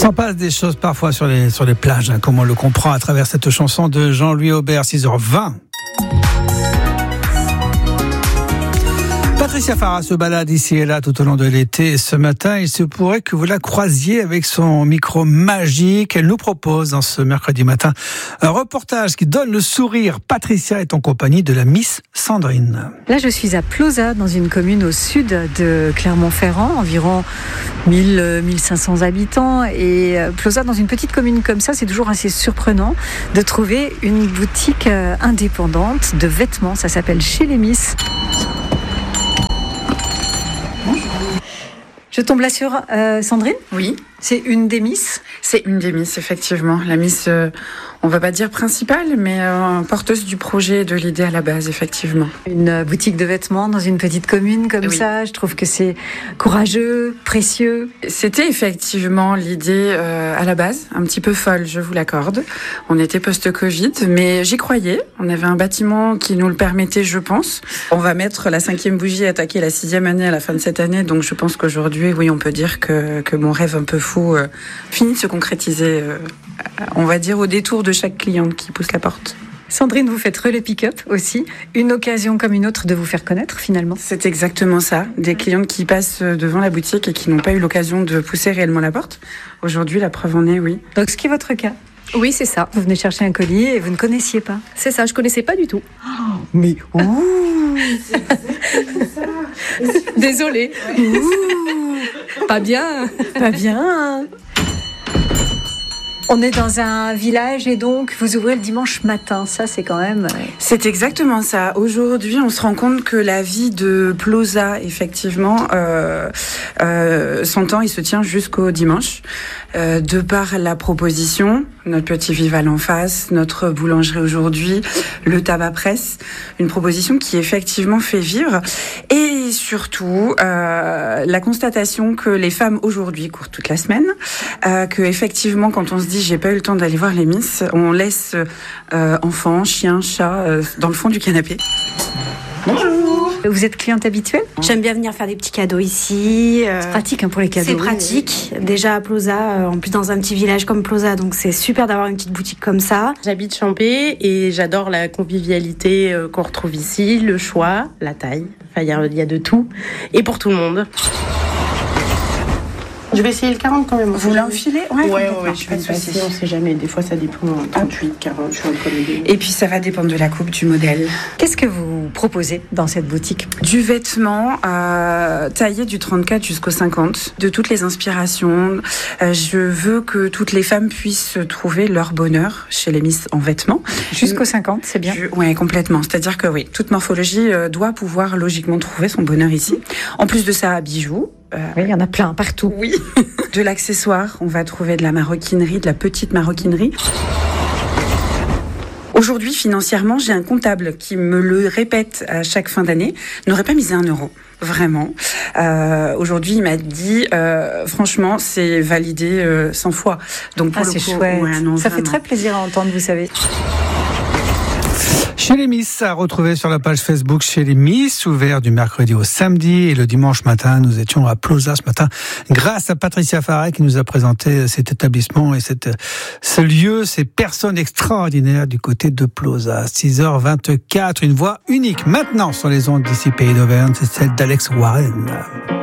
s'en passe des choses parfois sur les plages, comme on le comprend à travers cette chanson de Jean-Louis Aubert, 6h20. Patricia Farah se balade ici et là tout au long de l'été. Ce matin, il se pourrait que vous la croisiez avec son micro magique. Elle nous propose dans ce mercredi matin un reportage qui donne le sourire. Patricia est en compagnie de la Miss Sandrine. Là, je suis à Plauzat, dans une commune au sud de Clermont-Ferrand, environ 1500 habitants. Et Plauzat, dans une petite commune comme ça, c'est toujours assez surprenant de trouver une boutique indépendante de vêtements. Ça s'appelle Chez les Miss. Je tombe là sur Sandrine ? Oui. C'est une des Miss ? C'est une des Miss, effectivement. La Miss, on va pas dire principale, mais porteuse du projet, de l'idée à la base, effectivement. Une boutique de vêtements dans une petite commune comme ça, je trouve que c'est courageux, précieux. C'était effectivement l'idée à la base, un petit peu folle, je vous l'accorde. On était post-Covid, mais j'y croyais. On avait un bâtiment qui nous le permettait, je pense. On va mettre la 5e bougie et attaquer la 6e année à la fin de cette année, donc je pense qu'aujourd'hui, oui, on peut dire que mon rêve un peu fou finit de se concrétiser, on va dire, au détour de chaque cliente qui pousse la porte. Sandrine, vous faites relais pick-up aussi, une occasion comme une autre de vous faire connaître finalement. C'est exactement ça, des clientes qui passent devant la boutique et qui n'ont pas eu l'occasion de pousser réellement la porte. Aujourd'hui, la preuve en est, oui. Donc ce qui est votre cas ? Oui, c'est ça. Vous venez chercher un colis et vous ne connaissiez pas ? C'est ça, je connaissais pas du tout. Oh, mais ouh, Désolée. Pas bien. Pas bien. On est dans un village et donc vous ouvrez le dimanche matin. Ça, c'est quand même... C'est exactement ça. Aujourd'hui, on se rend compte que la vie de Plauzat, effectivement, son temps, il se tient jusqu'au dimanche. De par la proposition, notre petit Vival en face, notre boulangerie aujourd'hui, le tabac presse, une proposition qui effectivement fait vivre. Et surtout, la constatation que les femmes aujourd'hui courent toute la semaine, que effectivement, quand on se dit j'ai pas eu le temps d'aller voir les Miss, on laisse enfants, chiens, chats dans le fond du canapé. Bonjour. Vous êtes cliente habituelle ? J'aime bien venir faire des petits cadeaux ici. C'est pratique pour les cadeaux. C'est pratique. Déjà à Plauzat, en plus dans un petit village comme Plauzat, donc c'est super d'avoir une petite boutique comme ça. J'habite Champé et j'adore la convivialité qu'on retrouve ici, le choix, la taille. Enfin, il y a de tout et pour tout le monde. Je vais essayer le 40 quand même. Vous l'enfilez ? Ouais, je vais passer, on sait jamais. Des fois, ça dépend. 38, 40, je suis entre les deux. Et puis, ça va dépendre de la coupe, du modèle. Qu'est-ce que vous proposez dans cette boutique ? Du vêtement taillé du 34 jusqu'au 50, de toutes les inspirations. Je veux que toutes les femmes puissent trouver leur bonheur chez les Miss en vêtements. Jusqu'au 50, c'est bien. Oui, complètement. C'est-à-dire que oui, toute morphologie doit pouvoir logiquement trouver son bonheur ici. En plus de ça, bijoux. Oui, il y en a plein, partout. Oui. De l'accessoire, on va trouver de la maroquinerie, de la petite maroquinerie. Aujourd'hui, financièrement, j'ai un comptable qui me le répète à chaque fin d'année, n'aurait pas misé 1 euro. Vraiment. Aujourd'hui, il m'a dit, franchement, c'est validé 100 fois. Donc pour c'est coup, chouette. Ouais, non, ça vraiment. fait très plaisir à entendre, vous savez. Chez les Miss, à retrouver sur la page Facebook Chez les Miss, ouvert du mercredi au samedi. Et le dimanche matin, nous étions à Plauzat ce matin, grâce à Patricia Farah qui nous a présenté cet établissement et ce lieu, ces personnes extraordinaires du côté de Plauzat. 6h24, une voix unique. Maintenant, sur les ondes d'ici Pays d'Auvergne, c'est celle d'Alex Warren.